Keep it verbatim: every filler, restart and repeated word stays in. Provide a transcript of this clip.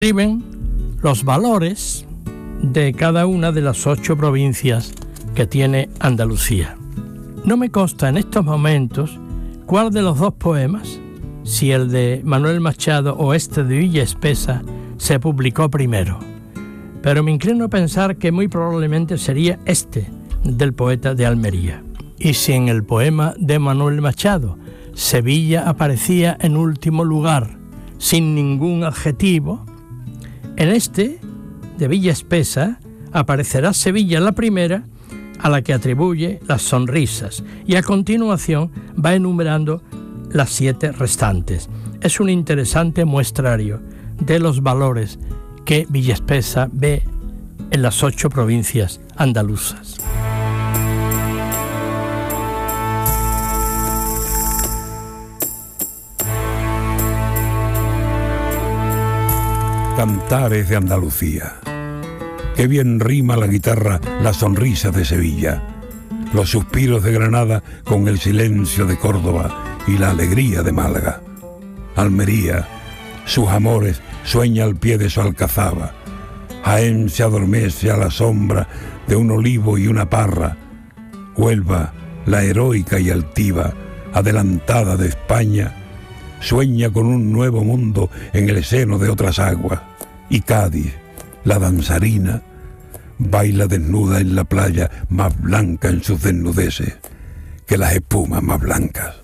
describen los valores de cada una de las ocho provincias que tiene Andalucía. No me consta en estos momentos cuál de los dos poemas, si el de Manuel Machado o este de Villa Espesa, se publicó primero, pero me inclino a pensar que muy probablemente sería este del poeta de Almería. Y si en el poema de Manuel Machado Sevilla aparecía en último lugar sin ningún adjetivo, en este de Villa Espesa aparecerá Sevilla la primera, a la que atribuye las sonrisas, y a continuación va enumerando las siete restantes. Es un interesante muestrario de los valores que Villa Espesa ve en las ocho provincias andaluzas. Cantares de Andalucía. Qué bien rima la guitarra la sonrisa de Sevilla, los suspiros de Granada con el silencio de Córdoba y la alegría de Málaga. Almería, sus amores sueña al pie de su alcazaba. Jaén se adormece a la sombra de un olivo y una parra. Huelva, la heroica y altiva, adelantada de España, sueña con un nuevo mundo en el seno de otras aguas. Y Cádiz, la danzarina, baila desnuda en la playa más blanca en sus desnudeces que las espumas más blancas.